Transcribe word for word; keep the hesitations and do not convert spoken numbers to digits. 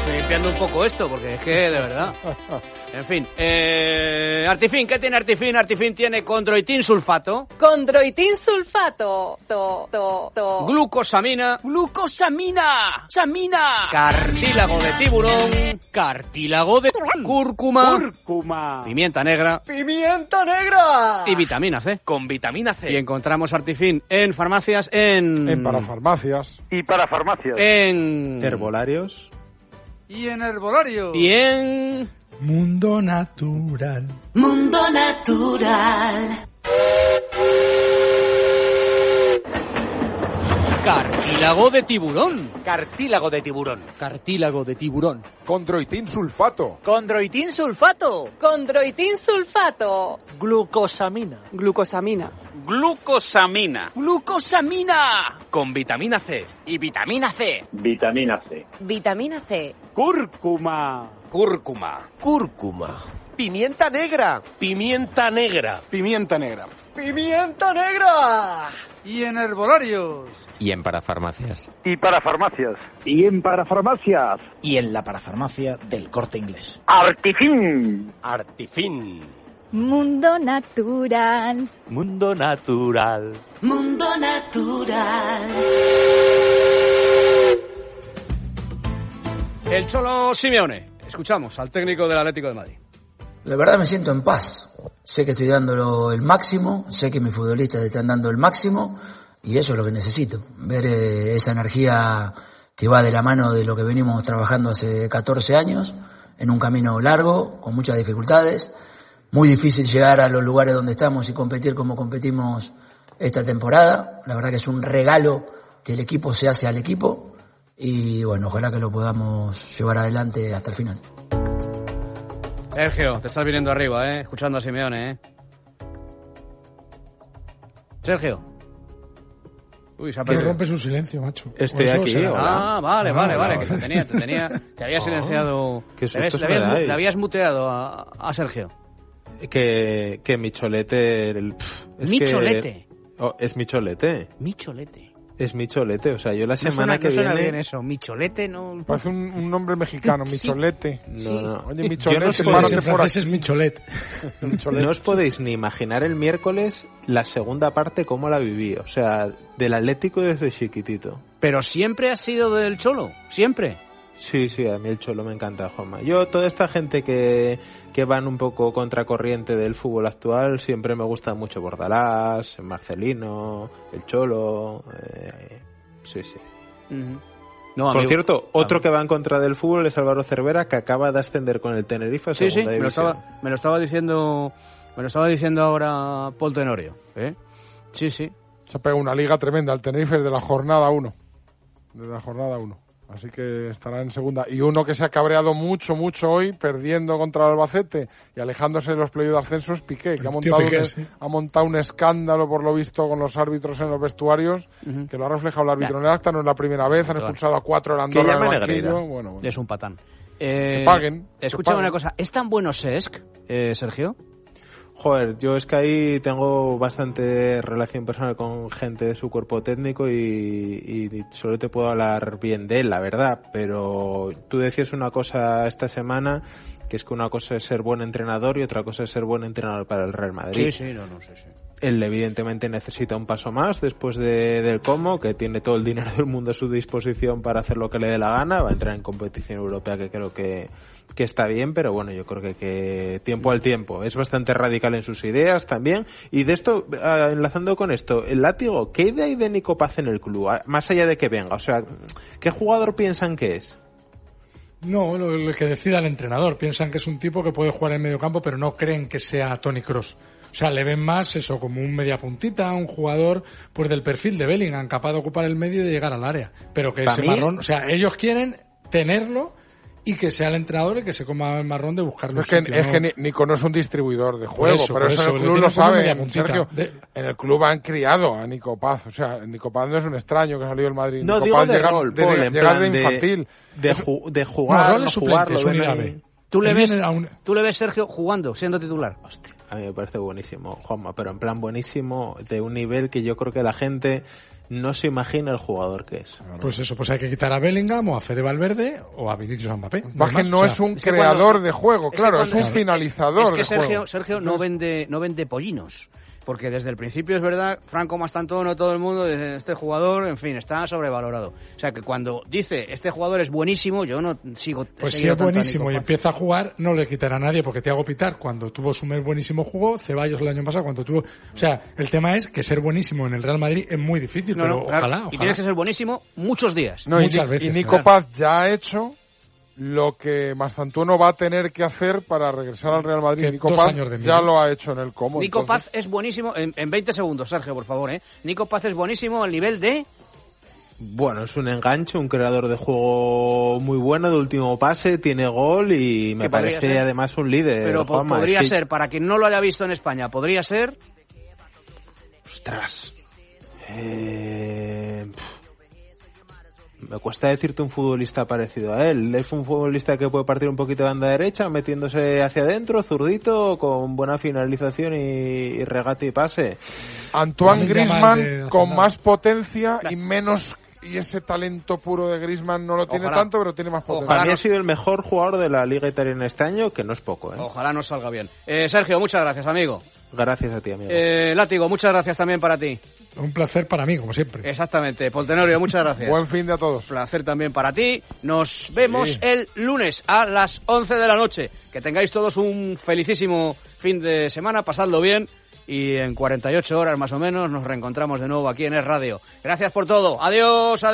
estoy limpiando un poco esto, porque es que, de verdad. En fin, eh, Artifin, ¿qué tiene Artifin? Artifin tiene condroitin sulfato. Condroitin sulfato. To, to, to. Glucosamina. Glucosamina. Samina. Cartílago de tiburón. Cartílago de cúrcuma. Cúrcuma. Pimienta negra. Pimienta negra. Y vitamina C. Con vitamina C. Y encontramos Artifin en farmacias, en... En parafarmacias. Y para farmacias. En... Herbolarios. Y en herbolario. Y en... Mundo Natural. Mundo Natural. Cartílago de tiburón. Cartílago de tiburón. Cartílago de tiburón. Condroitin sulfato. Condroitin sulfato. Condroitin sulfato. Glucosamina. Glucosamina. Glucosamina. Glucosamina. Con vitamina C. Y vitamina C. Vitamina C. Vitamina C. Cúrcuma. Cúrcuma. Cúrcuma. Pimienta negra. Pimienta negra. Pimienta negra. Pimienta negra. Y en herbolarios. Y en parafarmacias. Y para farmacias. Y en parafarmacias. Y en la parafarmacia del Corte Inglés. Artifin. Artifin. Mundo Natural. Mundo Natural. Mundo Natural. El Cholo Simeone. Escuchamos al técnico del Atlético de Madrid. La verdad me siento en paz. Sé que estoy dando el máximo, sé que mis futbolistas están dando el máximo y eso es lo que necesito. Ver eh, esa energía que va de la mano de lo que venimos trabajando hace catorce años, en un camino largo, con muchas dificultades. Muy difícil llegar a los lugares donde estamos y competir como competimos esta temporada. La verdad que es un regalo que el equipo se hace al equipo y bueno, ojalá que lo podamos llevar adelante hasta el final. Sergio, te estás viniendo arriba, ¿eh? Escuchando a Simeone, ¿eh? Sergio. Uy, se ha perdido. Que rompes un silencio, macho. Estoy aquí, será. hola. Ah, vale, vale, Ah, vale, vale. que te tenía, te tenía, te había silenciado. Oh, qué le, habías, susto le, me habías, dais. le habías muteado a, a Sergio. Que, que mi cholete... El, pff, es Mi que, cholete. Oh, es mi cholete. Mi cholete. Es mi cholete, o sea, yo la No semana suena, que no suena viene... bien eso, mi cholete no... Parece un, un nombre mexicano, Sí. Micholete. No, Sí. no. Oye, Yo Micholete, no sé párate si por aquí. es Micholet. No os podéis ni imaginar el miércoles la segunda parte cómo la viví. O sea, del Atlético desde chiquitito. Pero siempre has sido del Cholo, siempre. Sí, sí, a mí el Cholo me encanta, Juanma. Yo, toda esta gente que, que van un poco contracorriente del fútbol actual, siempre me gusta mucho Bordalás, Marcelino, el Cholo... Eh, sí, sí. Uh-huh. No, Por amigo, cierto, otro vamos. que va en contra del fútbol es Álvaro Cervera, que acaba de ascender con el Tenerife a Sí, segunda sí, me lo, división. estaba, me lo estaba diciendo me lo estaba diciendo ahora Paul Tenorio, ¿eh? Sí, sí. Se ha pegado una liga tremenda. El Tenerife desde la jornada uno. Desde la jornada uno. Así que estará en segunda. Y uno que se ha cabreado mucho, mucho hoy, perdiendo contra el Albacete y alejándose de los playoffs de ascenso, es Piqué, que ha montado, Piqué, un, sí. ha montado un escándalo, por lo visto, con los árbitros en los vestuarios, Uh-huh. que lo ha reflejado el árbitro Ya. en el acta. No es la primera vez, han Claro. expulsado a cuatro en Que Andorra llama en el Negreira. banquillo. Bueno, bueno. Es un patán. Eh, Que paguen, que Escúchame paguen. una cosa, ¿es tan bueno Cesc, eh, Sergio? Joder, yo es que ahí tengo bastante relación personal con gente de su cuerpo técnico y, y solo te puedo hablar bien de él, la verdad. Pero tú decías una cosa esta semana, que es que una cosa es ser buen entrenador y otra cosa es ser buen entrenador para el Real Madrid. Sí, sí, no, no, sí, sí. Él evidentemente necesita un paso más después de, del Como, que tiene todo el dinero del mundo a su disposición para hacer lo que le dé la gana, va a entrar en competición europea que creo que, que está bien, pero bueno, yo creo que, que tiempo al tiempo. Es bastante radical en sus ideas también. Y de esto, uh, enlazando con esto, el Látigo, ¿qué idea hay de Nico Paz en el club? Más allá de que venga, o sea, ¿qué jugador piensan que es? No, lo, lo que decida el entrenador. Piensan que es un tipo que puede jugar en medio campo, pero no creen que sea Toni Kroos. O sea, le ven más eso como un media puntita, un jugador pues del perfil de Bellingham, capaz de ocupar el medio y de llegar al área. Pero que Pa' ese mí- marrón, o sea, ellos quieren tenerlo y que sea el entrenador el que se coma el marrón de buscarlo. No, es que, es que Nico no es un distribuidor de Por juego, eso, pero por eso en eso, el le club tienen lo como sabe, media puntita. Sergio. De- En el club han criado a Nico Paz, o sea, Nico Paz no es un extraño que salió del Madrid. No, Nico digo Paz de llega, rol, de, Paul, de- en llega plan de de- infantil. De, ju- de jugar, No, rol no es suplente, jugar, lo es ven unidad ahí. B. ¿Tú le, Él ves, viene a un- ¿Tú le ves, Sergio, jugando, siendo titular? Hostia, a mí me parece buenísimo, Juanma, pero en plan buenísimo, de un nivel que yo creo que la gente no se imagina el jugador que es. Pues eso, pues hay que quitar a Bellingham o a Fede Valverde o a Vinicius Mbappé. No, no, no o sea, es un es creador cuando, de juego, claro, es, que cuando, es un finalizador es que de Sergio, juego. Sergio no vende, no vende pollinos. Porque desde el principio es verdad, Franco Mastantuono, todo el mundo, este jugador, en fin, está sobrevalorado. O sea que cuando dice, este jugador es buenísimo, yo no sigo... Pues si es buenísimo y empieza a jugar, no le quitará a nadie, porque Thiago Pitar, cuando tuvo su mes buenísimo, jugó, Ceballos el año pasado, cuando tuvo... O sea, el tema es que ser buenísimo en el Real Madrid es muy difícil, no, pero no, ojalá, claro. ojalá. Y tienes que ser buenísimo muchos días. No, Muchas y, veces. Y Nico claro. Paz ya ha hecho lo que Mastantuono va a tener que hacer para regresar al Real Madrid. Que Nico dos Paz años de ya lo ha hecho en el Como. Nico entonces... Paz es buenísimo, en, en veinte segundos, Sergio, por favor, ¿eh? Nico Paz es buenísimo al nivel de... Bueno, es un enganche, un creador de juego muy bueno, de último pase, tiene gol y me parece ser? además un líder. Pero Juanma, podría es que... ser, para quien no lo haya visto en España, podría ser... Ostras. Eh... Me cuesta decirte un futbolista parecido a él. Es un futbolista que puede partir un poquito de banda derecha, metiéndose hacia adentro, zurdito, con buena finalización y, y regate y pase. Antoine Griezmann con más potencia y menos... Y ese talento puro de Griezmann no lo tiene Ojalá. tanto, pero tiene más potencia. Para mí ha sido el mejor jugador de la Liga Italiana este año, que no es poco, ¿eh? Ojalá nos salga bien. Eh, Sergio, muchas gracias, amigo. Gracias a ti, amigo. Eh, Látigo, muchas gracias también para ti. Un placer para mí, como siempre. Exactamente. Poltenorio, muchas gracias. Buen fin de a todos. Placer también para ti. Nos vemos sí. el lunes a las once de la noche. Que tengáis todos un felicísimo fin de semana, pasadlo bien. Y en cuarenta y ocho horas más o menos nos reencontramos de nuevo aquí en Es Radio. Gracias por todo. Adiós, adiós.